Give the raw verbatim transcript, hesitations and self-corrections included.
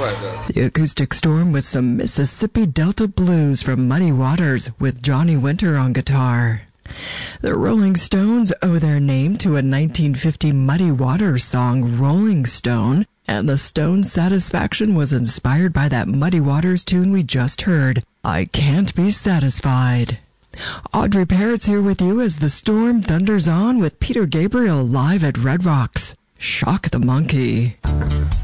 The Acoustic Storm with some Mississippi Delta blues from Muddy Waters with Johnny Winter on guitar. The Rolling Stones owe their name to a nineteen fifty Muddy Waters song, Rolling Stone, and the Stones' satisfaction was inspired by that Muddy Waters tune we just heard, I Can't Be Satisfied. Audrey Parrott's here with you as the storm thunders on with Peter Gabriel live at Red Rocks. Shock the Monkey.